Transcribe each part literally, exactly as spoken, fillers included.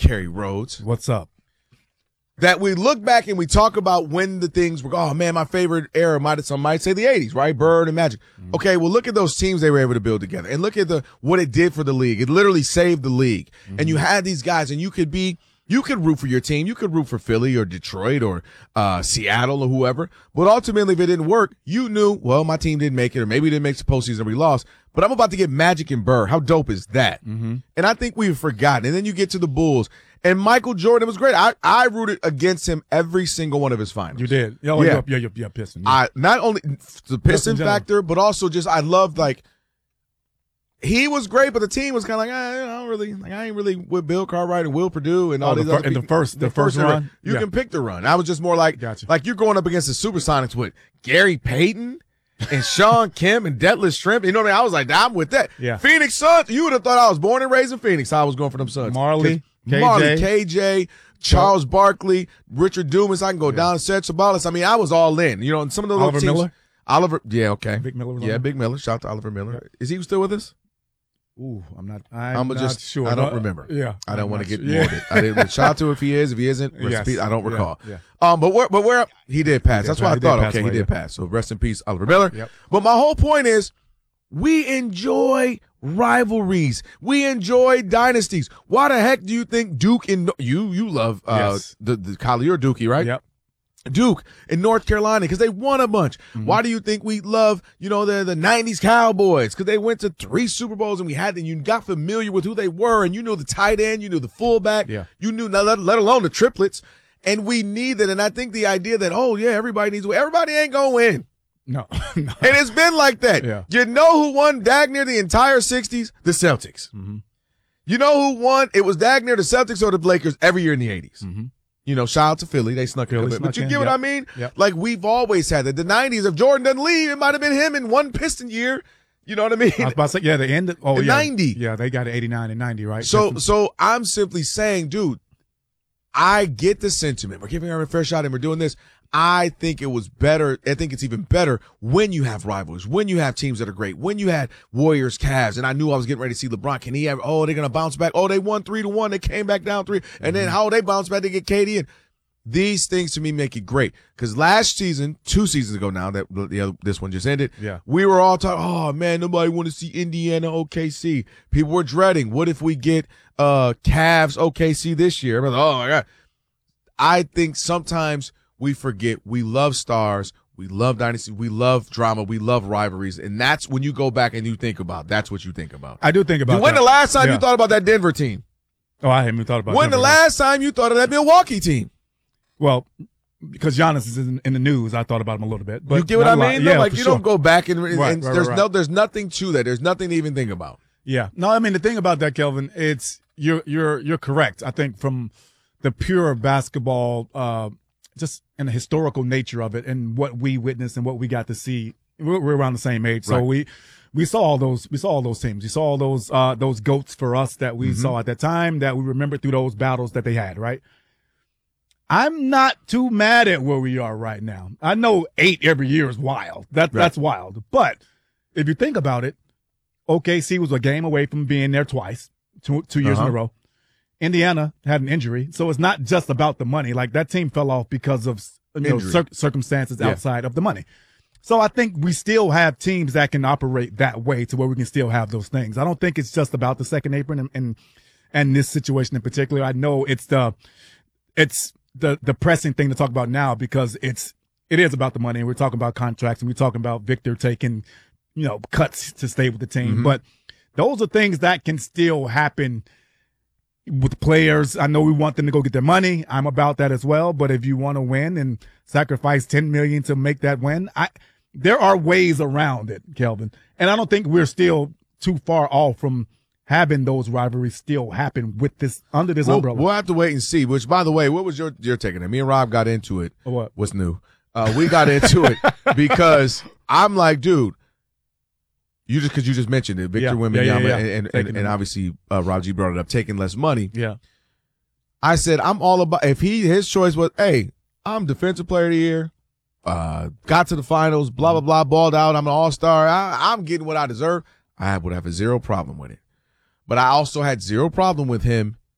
Kerry Rhodes. What's up? That we look back and we talk about when the things were, oh, man, my favorite era might some might say the eighties, right? Bird and Magic. Mm-hmm. Okay, well, look at those teams they were able to build together. And look at the what it did for the league. It literally saved the league. Mm-hmm. And you had these guys, and you could be – you could root for your team. You could root for Philly or Detroit or uh, Seattle or whoever. But ultimately, if it didn't work, you knew, well, my team didn't make it, or maybe it didn't make the postseason, we lost. But I'm about to get Magic and Bird. How dope is that? Mm-hmm. And I think we've forgotten. And then you get to the Bulls. And Michael Jordan was great. I, I rooted against him every single one of his finals. You did? Oh, yeah, yeah, yeah, yeah, Piston. Yeah. I not only the Piston factor, but also just I loved like he was great, but the team was kind of like I don't really like I ain't really with Bill Cartwright and Will Purdue and all oh, these the other fir- people. And the first, the, the first, first run, you yeah. can pick the run. I was just more like gotcha. like you're going up against the Supersonics with Gary Payton and Sean Kemp and Detlef Schrempf. You know what I mean? I was like, I'm with that. Yeah. Phoenix Suns. You would have thought I was born and raised in Phoenix. I was going for them Suns. Marley. K J. Marley, K J, Charles Barkley, Richard Dumas. I can go yeah. down Serge Sabalas. I mean, I was all in. You know, and some of the Oliver teams, Miller. Oliver, yeah, okay. Big Miller. Was yeah, on Big Miller. Shout out to Oliver Miller. Yeah. Is he still with us? Ooh, I'm not. I'm, I'm not just sure. I don't no, remember. Yeah, I don't want to get sure. morbid. Yeah. I didn't shout out to if he is. If he isn't, rest yes. in peace. I don't recall. Yeah. Yeah. Um, but where, but where he did pass. He That's did, why I thought. Okay, away, he did yeah. pass. So rest in peace, Oliver Miller. Yep. But my whole point is, we enjoy rivalries. We enjoy dynasties. Why the heck do you think Duke and you you love uh yes. the the Kylie, you're Dookie, right? Yep. Duke in North Carolina because they won a bunch. Mm-hmm. Why do you think we love, you know, the the nineties Cowboys? Because they went to three Super Bowls and we had them. You got familiar with who they were, and you knew the tight end, you knew the fullback, yeah. you knew let, let alone the triplets. And we need that. And I think the idea that, oh yeah, everybody needs to win. Everybody ain't gonna win. No. no. And it's been like that. Yeah. You know who won dag near the entire sixties? The Celtics. Mm-hmm. You know who won? It was dag near the Celtics or the Lakers every year in the eighties. Mm-hmm. You know, shout out to Philly. They snuck Philly a bit. But you in, get yep. what I mean? Yep. Like, we've always had that. The nineties, if Jordan doesn't leave, it might have been him in one Piston year. You know what I mean? I was about to say, yeah, the end. Of, oh, in yeah. ninety. Yeah, they got it eighty-nine and ninety, right? So, Pistons. so I'm simply saying, dude, I get the sentiment. We're giving her a fair shot and we're doing this. I think it was better. I think it's even better when you have rivals, when you have teams that are great, when you had Warriors, Cavs, and I knew I was getting ready to see LeBron. Can he have, oh, they're going to bounce back. Oh, they won three to one. They came back down three. And mm-hmm. then how they bounce back, they get K D. And these things to me make it great. Because last season, two seasons ago now, that the other, this one just ended, yeah. we were all talking, oh, man, nobody want to see Indiana O K C. People were dreading, what if we get uh Cavs O K C this year? Like, oh, my God. I think sometimes we forget we love stars, we love dynasty, we love drama, we love rivalries, and that's when you go back and you think about. That's what you think about. I do think about. When that. the last time yeah. you thought about that Denver team? Oh, I haven't even thought about. When Denver, the last time you thought of that Milwaukee team? Well, because Giannis is in, in the news, I thought about him a little bit. But you get what I mean? No, yeah, like you sure. don't go back and, and, right, and right, there's right, no, right. there's nothing to that. There's nothing to even think about. Yeah, no, I mean the thing about that, Kelvin, it's you're you're you're correct. I think from the pure basketball, uh, just in the historical nature of it, and what we witnessed and what we got to see, we're, we're around the same age, so right. we we saw all those we saw all those teams. We saw all those uh, those goats for us that we mm-hmm. saw at that time, that we remember through those battles that they had, right? I'm not too mad at where we are right now. I know eight every year is wild. That right. that's wild. But if you think about it, O K C was a game away from being there twice, two two years uh-huh. in a row. Indiana had an injury, so it's not just about the money. Like that team fell off because of you know, cir- circumstances yeah. outside of the money. So I think we still have teams that can operate that way to where we can still have those things. I don't think it's just about the second apron and and, and this situation in particular. I know it's the it's the the pressing thing to talk about now because it's it is about the money. And we're talking about contracts and we're talking about Victor taking you know cuts to stay with the team. Mm-hmm. But those are things that can still happen with players. I know we want them to go get their money. I'm about that as well. But if you want to win and sacrifice ten million dollars to make that win, I, there are ways around it, Kelvin. And I don't think we're still too far off from having those rivalries still happen with this under this we'll, umbrella. We'll have to wait and see. Which, by the way, what was your your take on it? Me and Rob got into it. What? What's new? Uh, we got into it because I'm like, dude. You just because you just mentioned it, Victor yeah, Wembanyama, yeah, yeah, yeah. and and, and, and obviously uh, Rob G brought it up, taking less money. Yeah, I said I'm all about. If he his choice was, hey, I'm defensive player of the year, uh, got to the finals, blah blah blah, balled out. I'm an all star. I'm getting what I deserve. I would have a zero problem with it, but I also had zero problem with him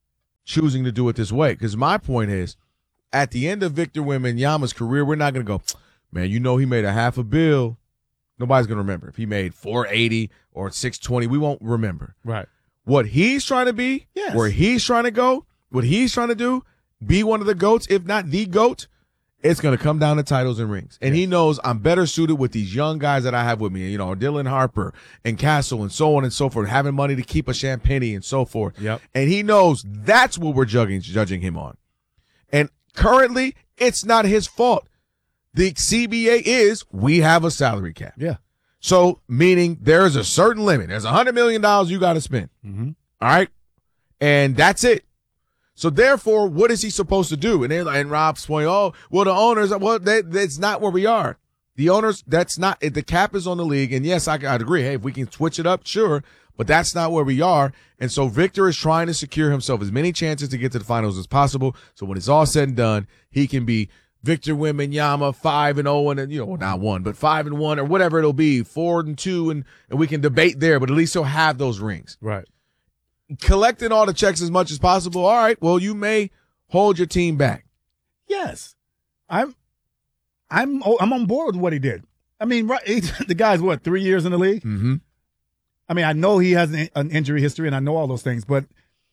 choosing to do it this way. Because my point is, at the end of Victor Wembanyama's career, we're not going to go, man, you know he made a half a bill. Nobody's going to remember. If he made four eighty or six twenty, we won't remember. Right. What he's trying to be, yes. where he's trying to go, what he's trying to do, be one of the GOATs, if not the GOAT, it's going to come down to titles and rings. And yes. he knows I'm better suited with these young guys that I have with me, you know, Dylan Harper and Castle and so on and so forth, having money to keep a Champagnie and so forth. Yep. And he knows that's what we're judging, judging him on. And currently, it's not his fault. The C B A is we have a salary cap. Yeah. So, meaning there is a certain limit. There's one hundred million dollars you got to spend. Mm-hmm. All right? And that's it. So, therefore, what is he supposed to do? And, they're like, and Rob's point, oh, well, the owners, well, that, that's not where we are. The owners, that's not, the cap is on the league. And, yes, I, I'd agree. Hey, if we can switch it up, sure. But that's not where we are. And so Victor is trying to secure himself as many chances to get to the finals as possible. So when it's all said and done, he can be Victor Wembanyama five and oh and you know not one but five and one or whatever it'll be, four and two, and and we can debate there. But at least he'll have those rings. Right. Collecting all the checks as much as possible. All right. Well, you may hold your team back. Yes, I'm. I'm. I'm on board with what he did. I mean, right, the guy's what three years in the league. Mm-hmm. I mean, I know he has an, an injury history, and I know all those things, but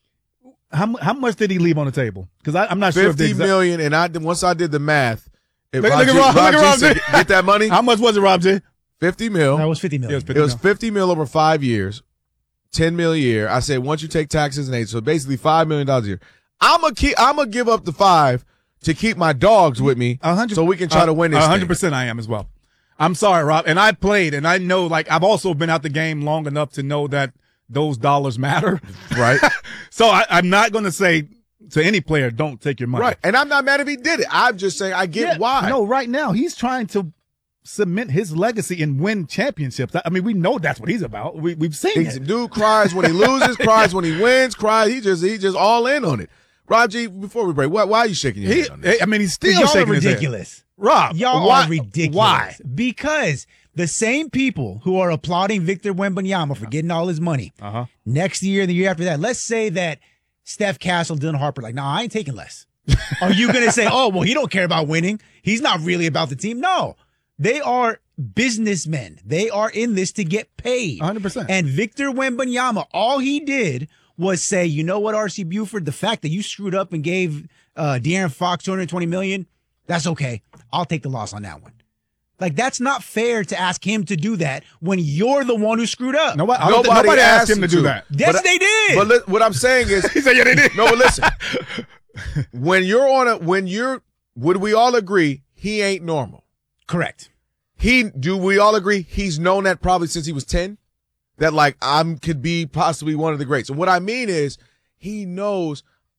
how how much did he leave on the table? Because I'm not sure. Fifty million, and I once I did the math. Look, look at Rob, look at Rob said, get that money. How much was it, Rob J? Fifty mil. That was fifty million. It was fifty, it was fifty mil over five years, ten mil a year. I said once you take taxes and eight, so basically five million dollars a year. I'm gonna keep. I'm gonna give up the five to keep my dogs with me, so we can try uh, to win this. A hundred percent, I am as well. I'm sorry, Rob, and I played, and I know, like, I've also been out the game long enough to know that those dollars matter. Right. So I, I'm not going to say to any player, don't take your money. Right. And I'm not mad if he did it. I'm just saying I get yeah, why. No, right now he's trying to cement his legacy and win championships. I mean, we know that's what he's about. We, we've seen He's, it. Dude cries when he loses, cries when he wins, cries. He just he just all in on it. Rob G, before we break, why, why are you shaking your he, head on this? I mean, he's still y'all shaking are his ridiculous. Head. Rob, y'all why, are ridiculous. Why? Because the same people who are applauding Victor Wembanyama for getting all his money uh-huh. next year and the year after that, let's say that Steph Castle, Dylan Harper, like, no, nah, I ain't taking less. Are you going to say, oh, well, he don't care about winning. He's not really about the team. No, they are businessmen. They are in this to get paid. one hundred percent. And Victor Wembanyama, all he did was say, you know what, R C Buford, the fact that you screwed up and gave uh, De'Aaron Fox two hundred twenty million dollars, that's okay. I'll take the loss on that one. Like, that's not fair to ask him to do that when you're the one who screwed up. Nobody, nobody, nobody asked, asked him to do that. Yes, but, they did. But li- what I'm saying is, he said, yeah, they did. No, but listen. When you're on a, when you're, would we all agree he ain't normal? Correct. He, do we all agree he's known that probably since he was ten? That like I'm could be possibly one of the greats. And what I mean is he knows.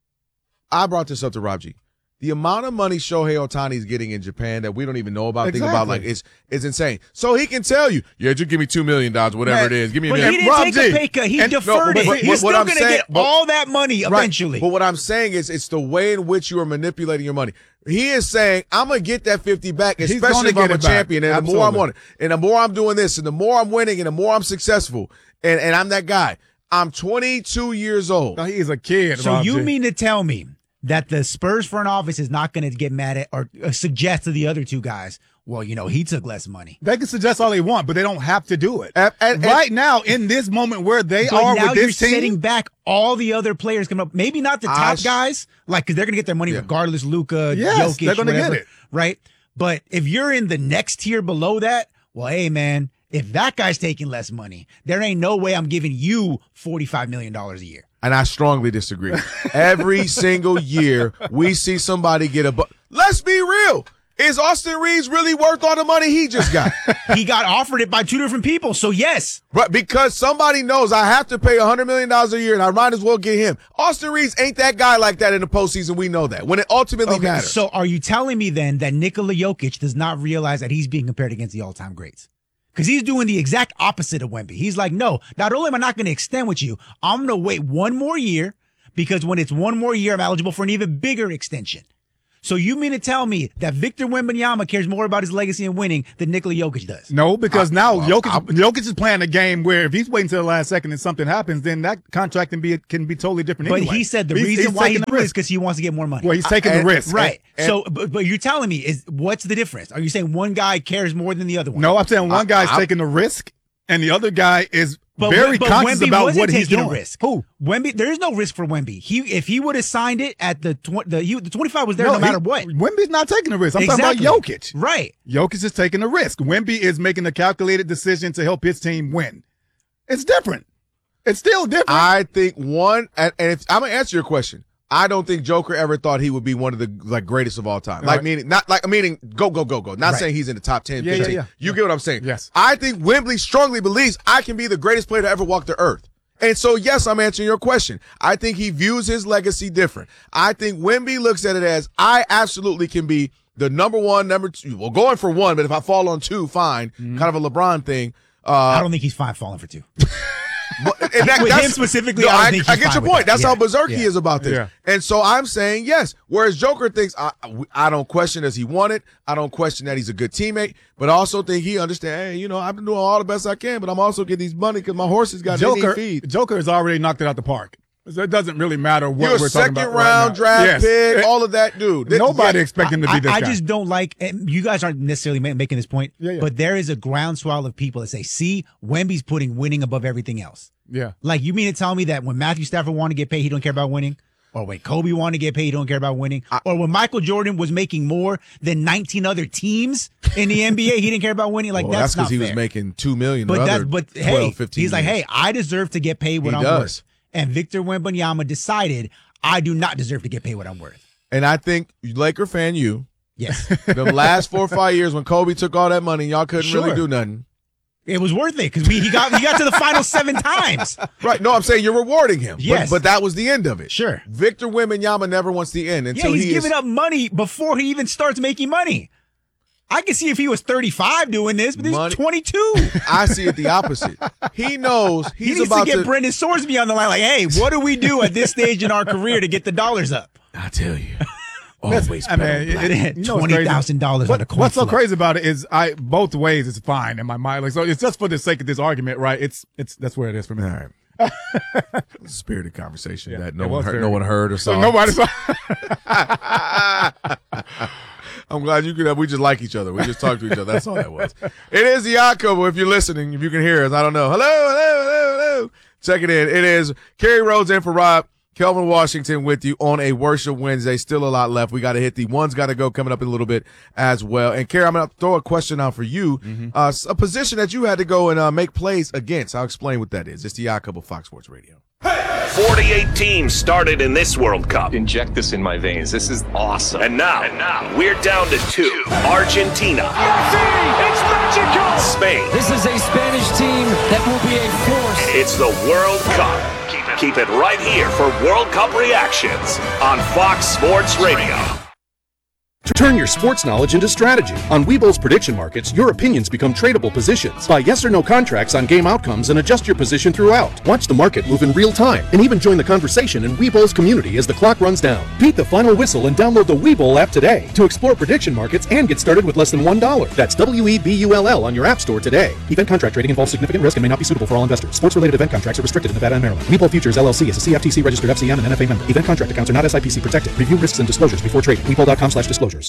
I brought this up to Rob G. The amount of money Shohei Ohtani is getting in Japan that we don't even know about, exactly. think about, like, it's, it's insane. So he can tell you, yeah, just give me two million dollars, whatever Man, it is. Give me a but million. he didn't Rob take G. a pay cut. He And, deferred no, it. but, He's but, still going to to get all that money right. eventually. But what I'm saying is it's the way in which you are manipulating your money. He is saying, I'm going to get that fifty back, especially if I'm a champion. And Absolutely. the more I'm on it, and the more I'm doing this, and the more I'm winning, and the more I'm successful, and, and I'm that guy. I'm twenty-two years old. No, he is a kid, So Rob you G. mean to tell me that the Spurs front office is not going to get mad at or uh, suggest to the other two guys, well, you know, he took less money. They can suggest all they want, but they don't have to do it. And, and, right and, now, in this moment where they but are now with you're this team, setting back all the other players coming up. Maybe not the top sh- guys, like, because they're going to get their money Yeah. regardless. Luka, Yes, Jokic, they're gonna whatever, get it. right? But if you're in the next tier below that, well, hey, man, if that guy's taking less money, there ain't no way I'm giving you forty-five million dollars a year. And I strongly disagree. Every single year, we see somebody get a bu- Let's be real. Is Austin Reeves really worth all the money he just got? He got offered it by two different people, so yes. Right, because somebody knows I have to pay one hundred million dollars a year, and I might as well get him. Austin Reeves ain't that guy like that in the postseason. We know that. When it ultimately Okay, matters. so are you telling me then that Nikola Jokic does not realize that he's being compared against the all-time greats? Because he's doing the exact opposite of Wemby. He's like, no, not only am I not going to extend with you, I'm going to wait one more year because when it's one more year, I'm eligible for an even bigger extension. So you mean to tell me that Victor Wembanyama cares more about his legacy and winning than Nikola Jokic does? No, because I, now well, Jokic, I, Jokic is playing a game where if he's waiting till the last second and something happens, then that contract can be can be totally different. But anyway. he said the he's, reason he's why he's the doing it is risk because he wants to get more money. Well, he's taking and, the risk, right? And, so, but, but you're telling me is what's the difference? Are you saying one guy cares more than the other one? No, I'm saying one I, guy's I, taking the risk, and the other guy is But, very but conscious Wemby about wasn't what he's taking doing. a risk. Who? Wemby? There is no risk for Wemby. He if he would have signed it at the tw- the he, the twenty-five was there no, no matter he, what. Wemby's not taking a risk. I'm exactly. talking about Jokic. Right. Jokic is taking a risk. Wemby is making a calculated decision to help his team win. It's different. It's still different. I think one, and, and if I'm gonna answer your question, I don't think Joker ever thought he would be one of the like greatest of all time. Like right. meaning, not like meaning go go go go. Not right. saying he's in the top ten, yeah, fifteen. Yeah, yeah. You get what I'm saying? Yes. I think Wembley strongly believes I can be the greatest player to ever walk the earth. And so, yes, I'm answering your question. I think he views his legacy different. I think Wemby looks at it as I absolutely can be the number one, number two. Well, going for one, but if I fall on two, fine. Mm-hmm. Kind of a LeBron thing. Uh, I don't think he's fine falling for two. But, and that, with that's, him specifically, no, I, don't I, think he's I get fine your with point. that. That's yeah. how berserk yeah. he is about this. Yeah. And so I'm saying yes. Whereas Joker thinks I, I don't question does he want it. I don't question that he's a good teammate, but I also think he understands. Hey, you know, I've been doing all the best I can, but I'm also getting these money because my horses got Joker. feed. Joker has already knocked it out the park. So it doesn't really matter what You're we're a second talking about round right draft yes. pick, It, all of that, dude. Nobody yeah. expect him to be I, this I guy. just don't like, and you guys aren't necessarily ma- making this point, Yeah, yeah. but there is a groundswell of people that say, see, Wemby's putting winning above everything else. Yeah. Like, you mean to tell me that when Matthew Stafford wanted to get paid, he don't care about winning? Or when Kobe wanted to get paid, he don't care about winning? I, or when Michael Jordan was making more than nineteen other teams in the N B A, he didn't care about winning? Like, well, that's, that's because he fair. was making two million But dollars. that's, but twelve, hey, fifteen he's like, years. hey, I deserve to get paid what He I'm does. worth. And Victor Wembanyama decided, I do not deserve to get paid what I'm worth. And I think Laker fan, you, Yes. the last four or five years when Kobe took all that money, y'all couldn't Sure. really do nothing. It was worth it because we he got we got to the final seven times. Right. No, I'm saying you're rewarding him. Yes. But, but that was the end of it. Sure. Victor Wembanyama never wants the end until Yeah, he's he giving is, up money before he even starts making money. I can see if he was thirty-five doing this, but he's Money- twenty-two. I see it the opposite. He knows He he's needs about to get to. Brendan Sorsby on the line. Like, hey, what do we do at this stage in our career to get the dollars up? I tell you, always. I mean, it, it, you know what's Twenty thousand dollars on a What, coin what's so flip. crazy about it is I both ways it's fine in my mind. Like so, it's just for the sake of this argument, right? It's it's that's where it is for me. All right. Spirited conversation Yeah, that no it one was heard, very- no one heard or saw. So nobody saw. I'm glad you could. We just like each other. We just talk to each other. That's all that was. It is the Odd Couple. If you're listening, if you can hear us, I don't know. Hello, hello, hello, hello. Check it in. It is Kerry Rhodes in for Rob. Kelvin Washington with you on a Worship Wednesday. Still a lot left. We got to hit the one's got to go coming up in a little bit as well. And Kerry, I'm going to throw a question out for you. Mm-hmm. Uh, a position that you had to go and uh, make plays against. I'll explain what that is. It's the Odd Couple, Fox Sports Radio. forty-eight teams started in this World Cup. Inject this in my veins. This is awesome. And now, and now we're down to two. Argentina. Messi! It's magical! Spain. This is a Spanish team that will be a force. It's the World Cup. Keep it, keep it right here for World Cup reactions on Fox Sports Radio. Turn your sports knowledge into strategy. On Webull's prediction markets, your opinions become tradable positions. Buy yes or no contracts on game outcomes and adjust your position throughout. Watch the market move in real time and even join the conversation in Webull's community as the clock runs down. Beat the final whistle and download the Webull app today to explore prediction markets and get started with less than one dollar. That's W E B U L L on your app store today. Event contract trading involves significant risk and may not be suitable for all investors. Sports-related event contracts are restricted in Nevada and Maryland. Webull Futures L L C is a C F T C-registered F C M and N F A member. Event contract accounts are not S I P C protected. Review risks and disclosures before trading. Webull.com slash disclosures.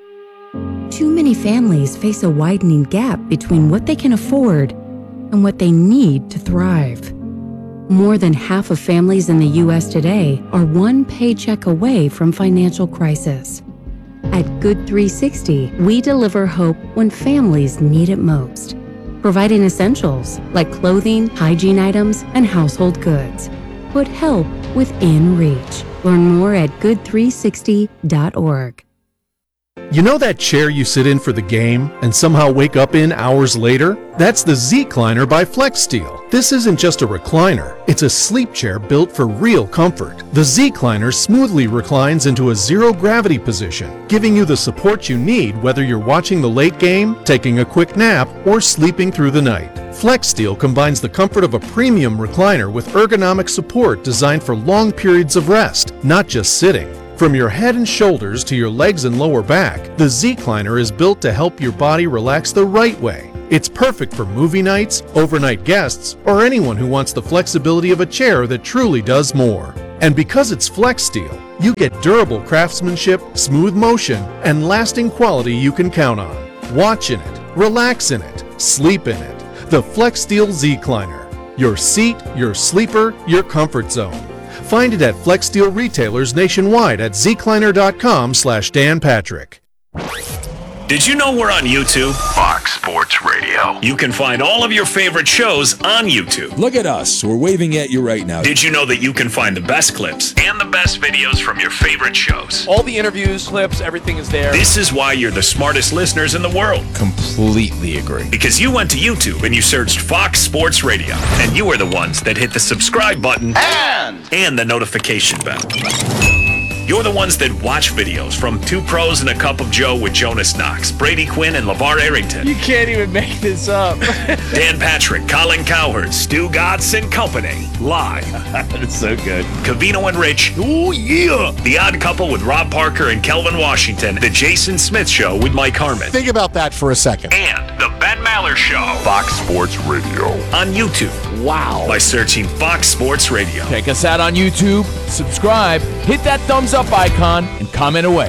Too many families face a widening gap between what they can afford and what they need to thrive. More than half of families in the U S today are one paycheck away from financial crisis. At Good three sixty, we deliver hope when families need it most, providing essentials like clothing, hygiene items, and household goods. Put help within reach. Learn more at good three sixty dot org. You know that chair you sit in for the game and somehow wake up in hours later? That's the Z-Cliner by FlexSteel. This isn't just a recliner, it's a sleep chair built for real comfort. The Z-Cliner smoothly reclines into a zero-gravity position, giving you the support you need whether you're watching the late game, taking a quick nap, or sleeping through the night. FlexSteel combines the comfort of a premium recliner with ergonomic support designed for long periods of rest, not just sitting. From your head and shoulders to your legs and lower back, the Z-Cliner is built to help your body relax the right way. It's perfect for movie nights, overnight guests, or anyone who wants the flexibility of a chair that truly does more. And because it's Flex Steel, you get durable craftsmanship, smooth motion, and lasting quality you can count on. Watch in it, relax in it, sleep in it. The Flex Steel Z-Cliner. Your seat, your sleeper, your comfort zone. Find it at Flex Steel retailers nationwide at zcliner.com slash Dan Patrick. Did you know we're on YouTube? Fox Sports Radio. You can find all of your favorite shows on YouTube. Look at us. We're waving at you right now. Did you know that you can find the best clips and the best videos from your favorite shows? All the interviews, clips, everything is there. This is why you're the smartest listeners in the world. Completely agree. Because you went to YouTube and you searched Fox Sports Radio. And you were the ones that hit the subscribe button and, and the notification bell. You're the ones that watch videos from Two Pros and a Cup of Joe with Jonas Knox, Brady Quinn, and LeVar Arrington. You can't even make this up. Dan Patrick, Colin Cowherd, Stu Gatz and Company. Live. That's so good. Cavino and Rich. Oh, yeah. The Odd Couple with Rob Parker and Kelvin Washington. The Jason Smith Show with Mike Harmon. Think about that for a second. And The Ben Maller Show. Fox Sports Radio. On YouTube. Wow. By searching Fox Sports Radio. Check us out on YouTube. Subscribe. Hit that thumbs up icon and comment away.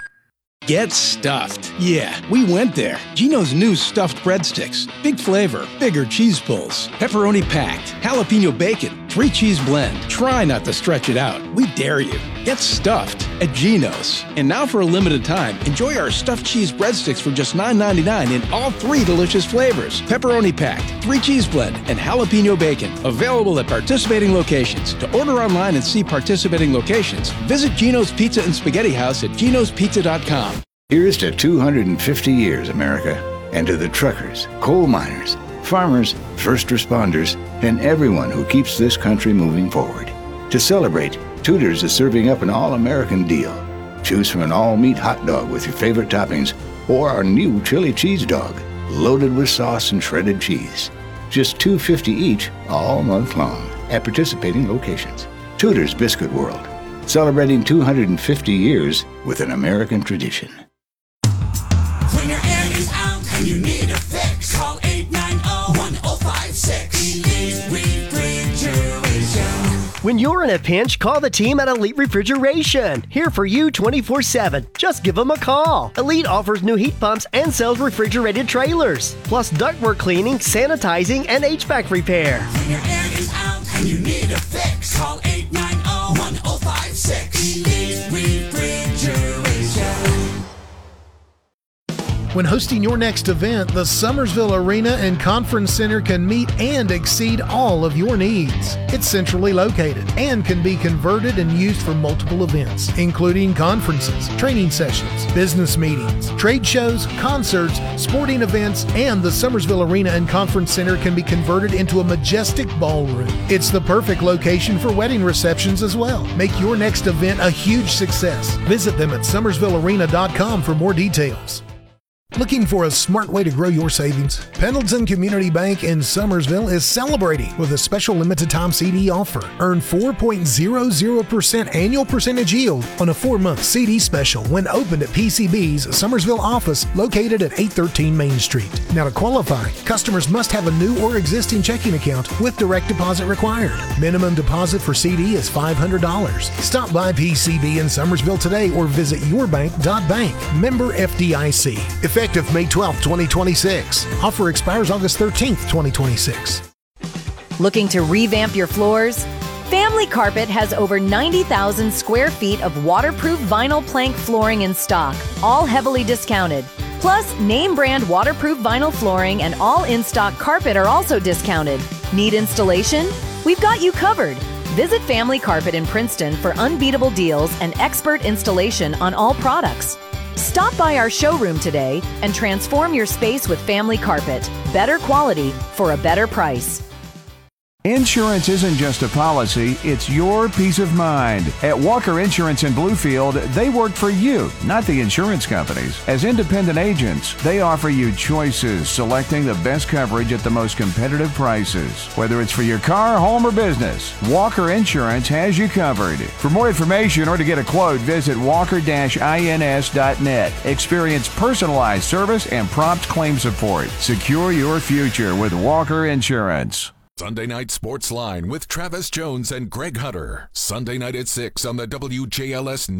Get stuffed. Yeah, we went there. Geno's new stuffed breadsticks. Big flavor, bigger cheese pulls, pepperoni packed, jalapeno bacon, three cheese blend. Try not to stretch it out. We dare you. Get stuffed at Geno's. And now for a limited time, enjoy our stuffed cheese breadsticks for just nine ninety-nine in all three delicious flavors. Pepperoni packed, three cheese blend, and jalapeno bacon. Available at participating locations. To order online and see participating locations, visit Geno's Pizza and Spaghetti House at genos pizza dot com. Here's to two hundred fifty years, America, and to the truckers, coal miners, farmers, first responders, and everyone who keeps this country moving forward. To celebrate, Tudor's is serving up an all-American deal. Choose from an all-meat hot dog with your favorite toppings or our new chili cheese dog, loaded with sauce and shredded cheese. Just two dollars and fifty cents each all month long at participating locations. Tudor's Biscuit World, celebrating two hundred fifty years with an American tradition. When your air is out and you need a fix, call eight nine zero, one zero five six. Elite Refrigeration. When you're in a pinch, call the team at Elite Refrigeration. Here for you twenty-four seven. Just give them a call. Elite offers new heat pumps and sells refrigerated trailers, plus ductwork cleaning, sanitizing, and H V A C repair. When your air is out and you need a fix, call eight nine zero, one zero five six. Elite Refrigeration. When hosting your next event, the Summersville Arena and Conference Center can meet and exceed all of your needs. It's centrally located and can be converted and used for multiple events, including conferences, training sessions, business meetings, trade shows, concerts, sporting events, and the Summersville Arena and Conference Center can be converted into a majestic ballroom. It's the perfect location for wedding receptions as well. Make your next event a huge success. Visit them at summersville arena dot com for more details. Looking for a smart way to grow your savings? Pendleton Community Bank in Summersville is celebrating with a special limited time C D offer. Earn four point zero zero percent annual percentage yield on a four-month C D special when opened at P C B's Summersville office located at eight thirteen Main Street. Now to qualify, customers must have a new or existing checking account with direct deposit required. Minimum deposit for C D is five hundred dollars. Stop by P C B in Summersville today or visit yourbank dot bank. Member F D I C. Effective May twelfth, twenty twenty-six. Offer expires August thirteenth, twenty twenty-six. Looking to revamp your floors? Family Carpet has over ninety thousand square feet of waterproof vinyl plank flooring in stock, all heavily discounted. Plus, name brand waterproof vinyl flooring and all in-stock carpet are also discounted. Need installation? We've got you covered. Visit Family Carpet in Princeton for unbeatable deals and expert installation on all products. Stop by our showroom today and transform your space with Family Carpet. Better quality for a better price. Insurance isn't just a policy, it's your peace of mind. At Walker Insurance in Bluefield, they work for you, not the insurance companies. As independent agents, they offer you choices, selecting the best coverage at the most competitive prices. Whether it's for your car, home, or business, Walker Insurance has you covered. For more information or to get a quote, visit walker dash ins dot net. Experience personalized service and prompt claim support. Secure your future with Walker Insurance. Sunday Night Sports Line with Travis Jones and Greg Hunter. Sunday night at six on the W J L S